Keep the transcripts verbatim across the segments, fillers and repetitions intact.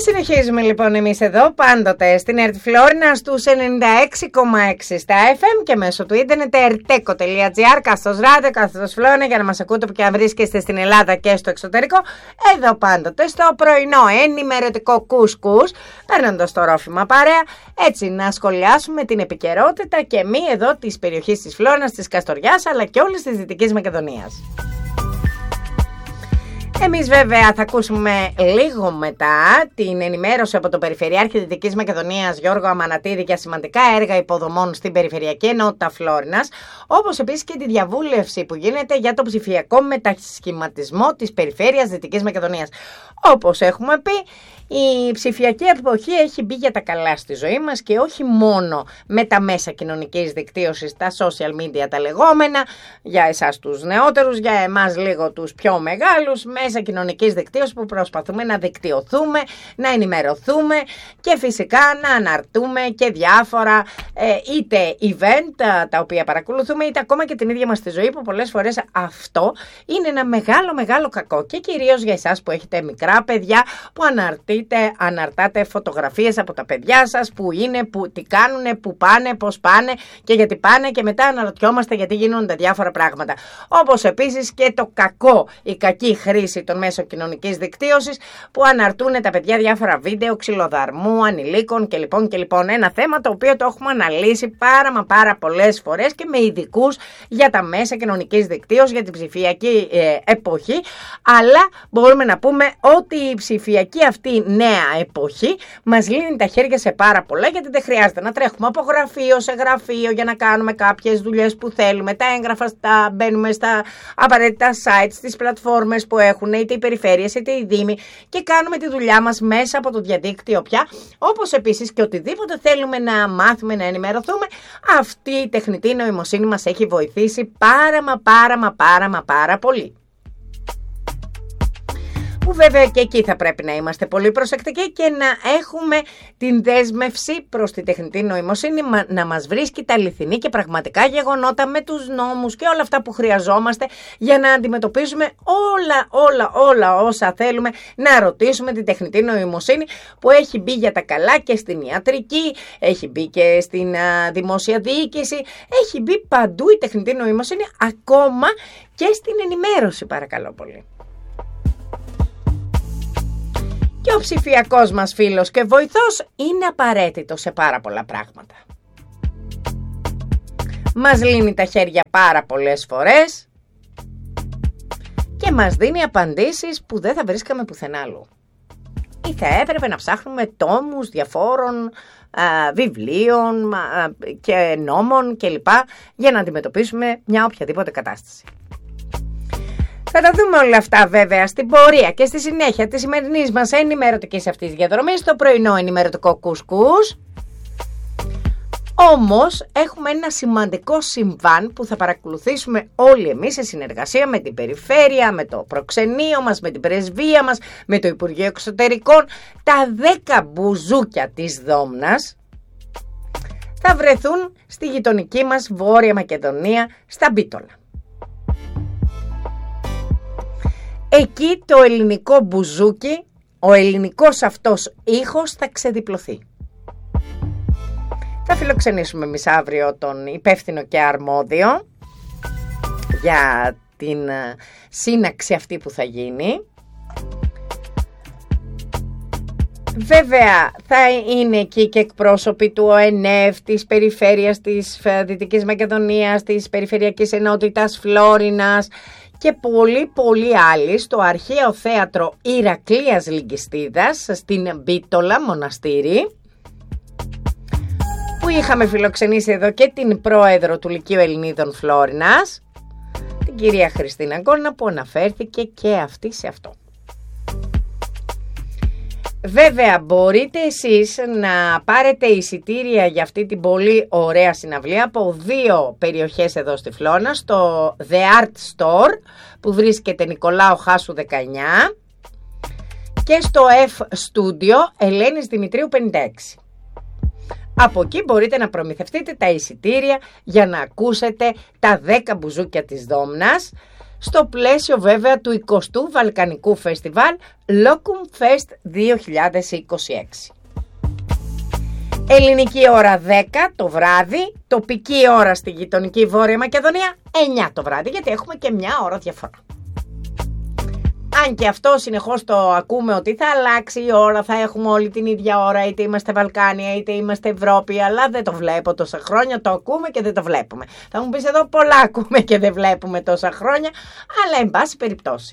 Συνεχίζουμε λοιπόν εμείς εδώ πάντοτε στην ΕΡΤ Φλόρινα στους ενενήντα έξι κόμμα έξι στα εφ εμ και μέσω του ίντερνετ ερτέκο τελεία τζι άρ, καθώς ράδιο, καθώς Φλόρινα, για να μας ακούτε που και αν βρίσκεστε στην Ελλάδα και στο εξωτερικό. Εδώ πάντοτε στο πρωινό ενημερωτικό κουσκούς, παίρνοντας το ρόφημα παρέα, έτσι να σχολιάσουμε την επικαιρότητα και μη εδώ της περιοχής της Φλόρινας, της Καστοριάς, αλλά και όλης της Δυτικής Μακεδονίας. Εμείς βέβαια θα ακούσουμε λίγο μετά την ενημέρωση από τον Περιφερειάρχη Δυτικής Μακεδονίας Γιώργο Αμανατίδη για σημαντικά έργα υποδομών στην Περιφερειακή Ενότητα Φλόρινας, όπως επίσης και τη διαβούλευση που γίνεται για το ψηφιακό μετασχηματισμό της Περιφέρειας Δυτικής Μακεδονίας. Όπως έχουμε πει, η ψηφιακή εποχή έχει μπει για τα καλά στη ζωή μας και όχι μόνο με τα μέσα κοινωνικής δικτύωσης, τα social media τα λεγόμενα, για εσάς τους νεότερους, για εμάς λίγο τους πιο μεγάλους, μέσα κοινωνικής δικτύωσης που προσπαθούμε να δικτυωθούμε, να ενημερωθούμε και φυσικά να αναρτούμε και διάφορα ε, είτε event τα, τα οποία παρακολουθούμε, είτε ακόμα και την ίδια μας τη ζωή, που πολλές φορές αυτό είναι ένα μεγάλο μεγάλο κακό και κυρίως για εσάς που έχετε μικρά παιδιά, που αναρτείτε αναρτάτε φωτογραφίες από τα παιδιά σας, που είναι, που, τι κάνουνε, που πάνε, πώς πάνε και γιατί πάνε, και μετά αναρωτιόμαστε γιατί γίνονται διάφορα πράγματα. Όπως επίσης και το κακό, η κακή χρήση των μέσων κοινωνικής δικτύωσης που αναρτούν τα παιδιά διάφορα βίντεο ξυλοδαρμού, ανηλίκων και λοιπόν και λοιπόν. Ένα θέμα το οποίο το έχουμε αναλύσει πάρα μα πάρα πολλές φορές και με ειδικούς για τα μέσα κοινωνικής δικτύωσης, για την ψηφιακή ε, εποχή, αλλά μπορούμε να πούμε ότι η ψηφιακή αυτή νέα εποχή μας λύνει τα χέρια σε πάρα πολλά, γιατί δεν χρειάζεται να τρέχουμε από γραφείο σε γραφείο για να κάνουμε κάποιες δουλειές που θέλουμε. Τα έγγραφα στα, μπαίνουμε στα απαραίτητα sites, στις πλατφόρμες που έχουν είτε οι περιφέρειες είτε οι δήμοι και κάνουμε τη δουλειά μας μέσα από το διαδίκτυο πια. Όπως επίσης και οτιδήποτε θέλουμε να μάθουμε, να ενημερωθούμε, αυτή η τεχνητή νοημοσύνη μας έχει βοηθήσει πάρα μα πάρα μα πάρα μα πάρα πολύ. Που βέβαια και εκεί θα πρέπει να είμαστε πολύ προσεκτικοί και να έχουμε την δέσμευση προς τη τεχνητή νοημοσύνη να μας βρίσκει τα αληθινή και πραγματικά γεγονότα με τους νόμους και όλα αυτά που χρειαζόμαστε για να αντιμετωπίσουμε όλα όλα όλα όσα θέλουμε να ρωτήσουμε την τεχνητή νοημοσύνη, που έχει μπει για τα καλά και στην ιατρική, έχει μπει και στην α, δημόσια διοίκηση, έχει μπει παντού η τεχνητή νοημοσύνη, ακόμα και στην ενημέρωση, παρακαλώ πολύ. Και ο ψηφιακός μας φίλος και βοηθός είναι απαραίτητο σε πάρα πολλά πράγματα. Μας λύνει τα χέρια πάρα πολλές φορές και μας δίνει απαντήσεις που δεν θα βρίσκαμε πουθενά άλλου. Ή θα έπρεπε να ψάχνουμε τόμους διαφόρων α, βιβλίων α, και νόμων κλπ. Για να αντιμετωπίσουμε μια οποιαδήποτε κατάσταση. Θα τα δούμε όλα αυτά βέβαια στην πορεία και στη συνέχεια της σημερινής μας ενημερωτικής αυτής διαδρομής, στο πρωινό ενημερωτικό κουσκούς. Όμως έχουμε ένα σημαντικό συμβάν που θα παρακολουθήσουμε όλοι εμείς σε συνεργασία με την περιφέρεια, με το προξενείο μας, με την πρεσβεία μας, με το Υπουργείο Εξωτερικών. Τα δέκα μπουζούκια της Δόμνας θα βρεθούν στη γειτονική μας Βόρεια Μακεδονία, στα Μπίτολα. Εκεί το ελληνικό μπουζούκι, ο ελληνικός αυτός ήχος θα ξεδιπλωθεί. Θα φιλοξενήσουμε εμείς αύριο τον υπεύθυνο και αρμόδιο για την σύναξη αυτή που θα γίνει. Βέβαια θα είναι εκεί και εκπρόσωποι του ΟΕΝΕΦ, της Περιφέρειας της Δυτικής Μακεδονίας, της Περιφερειακής Ενότητας Φλόρινας και πολλοί πολλοί άλλοι στο αρχαίο θέατρο Ηρακλείας Λυγκιστίδας στην Μπίτολα Μοναστήρι, που είχαμε φιλοξενήσει εδώ και την πρόεδρο του Λυκείου Ελληνίδων Φλόρινας, την κυρία Χριστίνα Γκόρνα, που αναφέρθηκε και αυτή σε αυτό. Βέβαια μπορείτε εσείς να πάρετε εισιτήρια για αυτή την πολύ ωραία συναυλία από δύο περιοχές εδώ στη Φλόρινα, στο The Art Store που βρίσκεται Νικολάου Χάσου δεκαεννιά και στο F Studio Ελένης Δημητρίου πενήντα έξι. Από εκεί μπορείτε να προμηθευτείτε τα εισιτήρια για να ακούσετε τα δέκα μπουζούκια της Δόμνας στο πλαίσιο βέβαια του εικοστού Βαλκανικού Φεστιβάλ Locum Fest δύο χιλιάδες είκοσι έξι. Ελληνική ώρα δέκα το βράδυ, τοπική ώρα στη γειτονική Βόρεια Μακεδονία εννιά το βράδυ, γιατί έχουμε και μια ώρα διαφορά. Αν και αυτό συνεχώς το ακούμε ότι θα αλλάξει η ώρα, θα έχουμε όλη την ίδια ώρα, είτε είμαστε Βαλκάνια είτε είμαστε Ευρώπη, αλλά δεν το βλέπω τόσα χρόνια, το ακούμε και δεν το βλέπουμε. Θα μου πεις εδώ πολλά ακούμε και δεν βλέπουμε τόσα χρόνια, αλλά εν πάση περιπτώσει.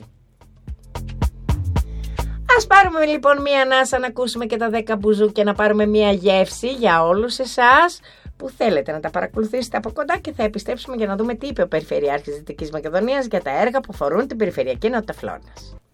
Ας πάρουμε λοιπόν μία ανάσα να ακούσουμε και τα δέκα μπουζούκια, να πάρουμε μία γεύση για όλους εσάς που θέλετε να τα παρακολουθήσετε από κοντά, και θα επιστρέψουμε για να δούμε τι είπε ο Περιφερειάρχης Δυτικής Μακεδονίας για τα έργα που αφορούν την περιφερειακή ενότητα Φλόρινας.